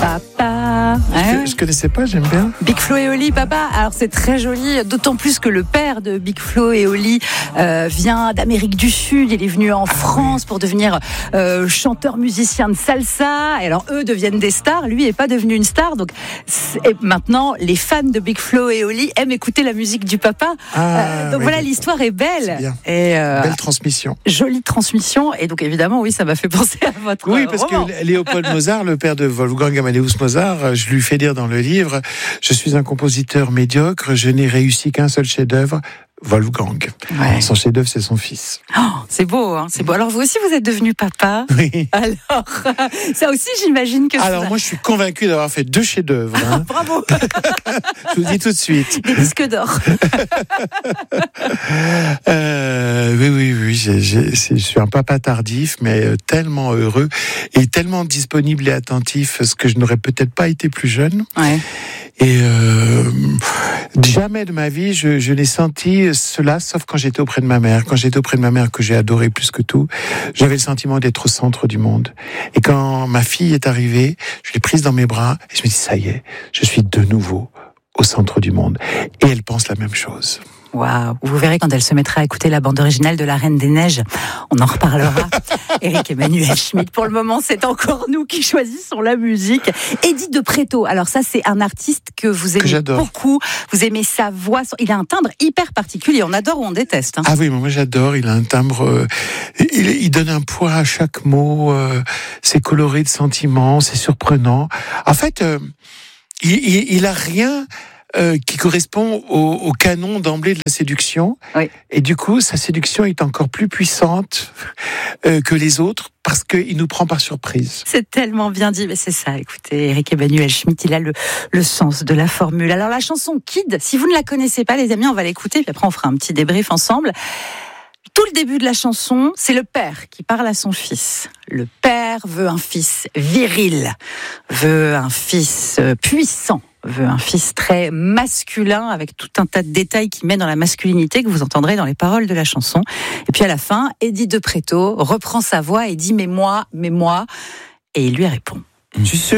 Papa. Je connaissais pas, j'aime bien. Big Flo et Oli, papa. Alors c'est très joli, d'autant plus que le père de Big Flo et Oli vient d'Amérique du Sud. Il est venu en France pour devenir chanteur musicien de salsa. Et alors eux deviennent des stars, lui n'est pas devenu une star. Donc et maintenant les fans de Big Flo et Oli aiment écouter la musique du papa. Donc voilà, l'histoire est belle. C'est bien. Et belle transmission. Jolie transmission. Et donc évidemment, oui, ça m'a fait penser à votre Oui, parce roman. que Léopold Mozart, le père de Wolfgang Amadeus Mozart, je lui fais dire dans le livre, je suis un compositeur médiocre, je n'ai réussi qu'un seul chef-d'œuvre, Wolfgang. Ouais. Son chef-d'œuvre, c'est son fils. Oh, c'est beau, hein, c'est beau. Alors vous aussi, vous êtes devenu papa. Oui. Alors, ça aussi, j'imagine que Alors ça... moi, je suis convaincu d'avoir fait 2 chefs-d'œuvre. Hein. Bravo. Je vous le dis tout de suite. Des disques d'or. Oui. Je suis un papa tardif, mais tellement heureux et tellement disponible et attentif, ce que je n'aurais peut-être pas été plus jeune. Ouais. Et jamais de ma vie, je n'ai senti cela, sauf quand j'étais auprès de ma mère. Quand j'étais auprès de ma mère, que j'ai adorée plus que tout, j'avais le sentiment d'être au centre du monde. Et quand ma fille est arrivée, je l'ai prise dans mes bras et je me dis, ça y est, je suis de nouveau au centre du monde. Et elle pense la même chose. Waouh. Vous verrez quand elle se mettra à écouter la bande originale de La Reine des Neiges. On en reparlera. Éric Emmanuel Schmitt. Pour le moment, c'est encore nous qui choisissons la musique. Édith de Préto. Alors ça, c'est un artiste que vous aimez beaucoup. Vous aimez sa voix. Il a un timbre hyper particulier. On adore ou on déteste. Hein. Ah oui, moi j'adore. Il a un timbre. Il donne un poids à chaque mot. C'est coloré de sentiments. C'est surprenant. En fait, il a rien qui correspond au canon d'emblée de la séduction. Oui. Et du coup, sa séduction est encore plus puissante que les autres parce qu'il nous prend par surprise. C'est tellement bien dit, mais c'est ça. Écoutez, Éric Emmanuel Schmitt, il a le sens de la formule. Alors la chanson Kid, si vous ne la connaissez pas, les amis, on va l'écouter, puis après on fera un petit débrief ensemble. Tout le début de la chanson, c'est le père qui parle à son fils. Le père veut un fils viril, veut un fils puissant, veut un fils très masculin, avec tout un tas de détails qui met dans la masculinité que vous entendrez dans les paroles de la chanson. Et puis à la fin, Édith de Préto reprend sa voix et dit « mais moi », et il lui répond.